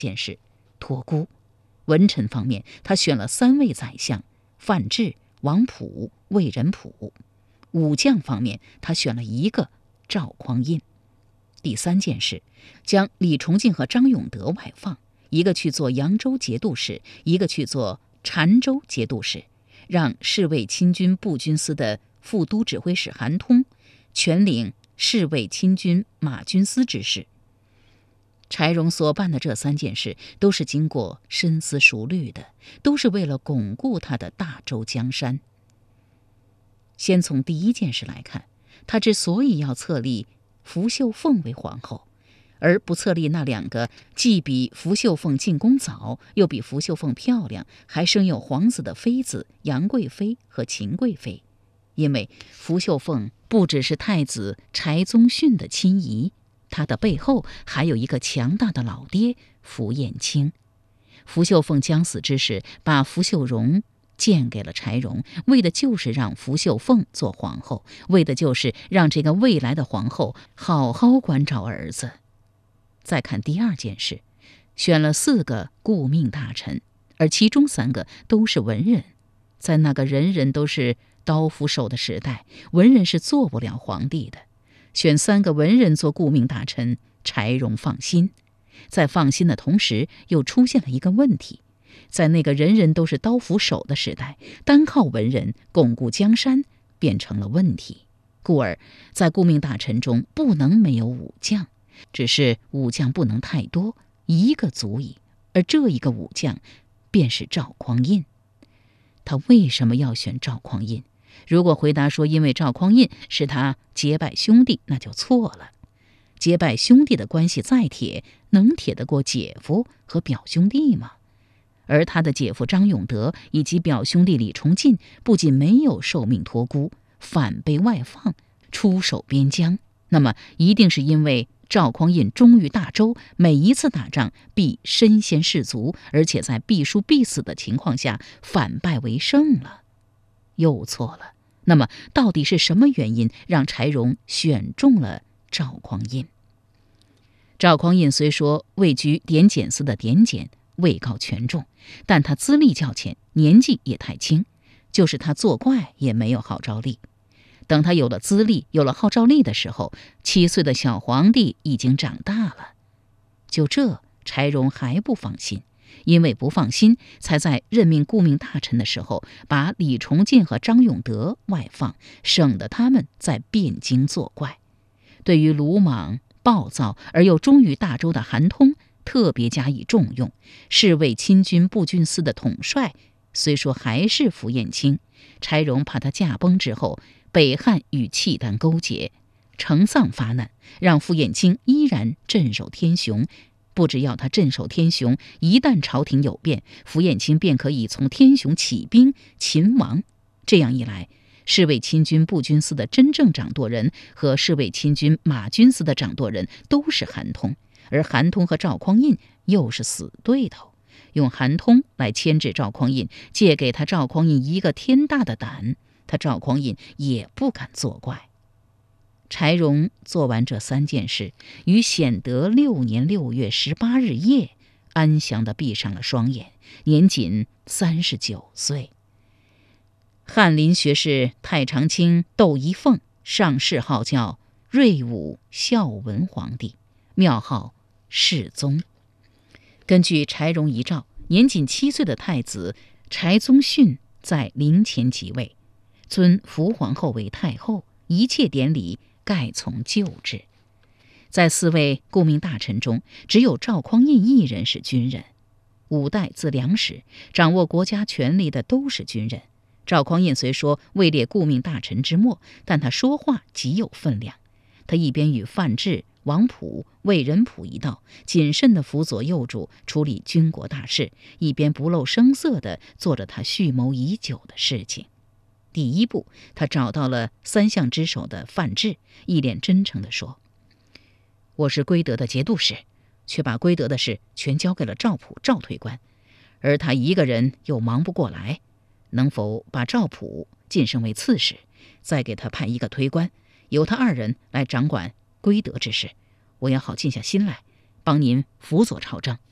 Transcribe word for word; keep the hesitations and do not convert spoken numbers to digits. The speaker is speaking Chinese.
件事，托孤。文臣方面，他选了三位宰相：范质、王溥、魏仁溥。武将方面，他选了一个赵匡胤。第三件事，将李崇进和张永德外放，一个去做扬州节度使，一个去做澶州节度使，让侍卫亲军步军司的副都指挥使韩通全领侍卫亲军马军司之事。柴荣所办的这三件事都是经过深思熟虑的，都是为了巩固他的大周江山。先从第一件事来看，他之所以要册立福秀凤为皇后，而不册立那两个既比福秀凤进宫早，又比福秀凤漂亮，还生有皇子的妃子杨贵妃和秦贵妃，因为福秀凤不只是太子柴宗训的亲姨，他的背后还有一个强大的老爹福彦卿。福秀凤将死之时，把福秀荣荐给了柴荣，为的就是让福秀凤做皇后，为的就是让这个未来的皇后好好关照儿子。再看第二件事，选了四个顾命大臣，而其中三个都是文人。在那个人人都是刀斧手的时代，文人是做不了皇帝的。选三个文人做顾命大臣，柴荣放心。在放心的同时，又出现了一个问题，在那个人人都是刀斧手的时代，单靠文人巩固江山变成了问题，故而在顾命大臣中不能没有武将，只是武将不能太多，一个足矣。而这一个武将便是赵匡胤。他为什么要选赵匡胤？如果回答说因为赵匡胤是他结拜兄弟，那就错了。结拜兄弟的关系再铁，能铁得过姐夫和表兄弟吗？而他的姐夫张永德以及表兄弟李崇进不仅没有受命托孤，反被外放出守边疆，那么一定是因为赵匡胤忠于大周，每一次打仗必身先士卒，而且在必输必死的情况下反败为胜了。又错了。那么到底是什么原因让柴荣选中了赵匡胤？赵匡胤虽说位居典检司的典检，位高权重，但他资历较浅，年纪也太轻，就是他作怪也没有号召力。等他有了资历，有了号召力的时候，七岁的小皇帝已经长大了。就这，柴荣还不放心，因为不放心，才在任命顾命大臣的时候，把李崇进和张永德外放，省得他们在汴京作怪。对于鲁莽暴躁而又忠于大周的韩通，特别加以重用。侍卫亲军步军司的统帅虽说还是福彦卿，柴荣怕他驾崩之后，北汉与契丹勾结，成丧发难，让福彦卿依然镇守天雄。不只要他镇守天雄，一旦朝廷有变，福彦卿便可以从天雄起兵擒王。这样一来，侍卫亲军步军司的真正掌舵人和侍卫亲军马军司的掌舵人都是韩通，而韩通和赵匡胤又是死对头，用韩通来牵制赵匡胤，借给他赵匡胤一个天大的胆，他赵匡胤也不敢作怪。柴荣做完这三件事，于显德六年六月十八日夜，安详地闭上了双眼，年仅三十九岁。翰林学士太常卿窦一凤上谥号叫睿武孝文皇帝，庙号世宗。根据柴荣遗诏，年仅七岁的太子柴宗训在陵前即位，尊福皇后为太后，一切典礼盖从旧制。在四位顾命大臣中，只有赵匡胤一人是军人。五代自梁始，掌握国家权力的都是军人。赵匡胤虽说位列顾命大臣之末，但他说话极有分量。他一边与范质、王溥、魏仁溥一道谨慎地辅佐幼主处理军国大事，一边不露声色地做着他蓄谋已久的事情。第一步，他找到了三相之首的范质，一脸真诚地说：“我是归德的节度使，却把归德的事全交给了赵普、赵推官，而他一个人又忙不过来，能否把赵普晋升为刺史，再给他派一个推官，由他二人来掌管归德之事，我也好静下心来，帮您辅佐朝政。”